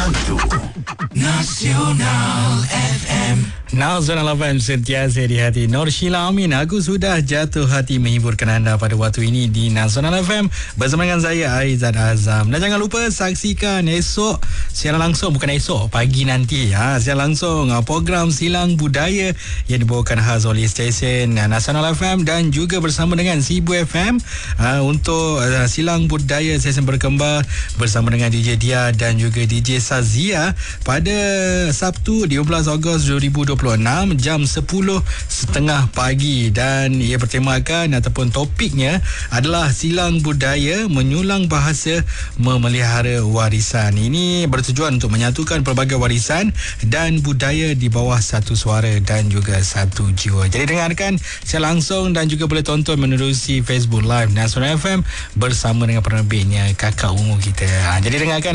Hantu Nasional FM. Nasional FM sentiasa di hati. Nur Sheila Amin, aku sudah jatuh hati menghiburkan anda pada waktu ini di Nasional FM bersama dengan saya Aizat Azam. Dan jangan lupa saksikan esok siaran langsung, bukan esok, pagi nanti siaran langsung program Silang Budaya yang dibawakan khas oleh stesen Nasional FM dan juga bersama dengan Sibu FM untuk Silang Budaya sesi berkembar bersama dengan DJ Dia dan juga DJ Sazia pada Sabtu 15 Ogos 2026 jam 10.30 pagi, dan ia bertemakan ataupun topiknya adalah Silang Budaya Menyulang Bahasa Memelihara Warisan. Ini bertujuan untuk menyatukan pelbagai warisan dan budaya di bawah satu suara dan juga satu jiwa. Jadi dengarkan secara langsung dan juga boleh tonton menerusi Facebook Live Nasional FM bersama dengan penerbitnya Kakak Ungu kita. Jadi dengarkan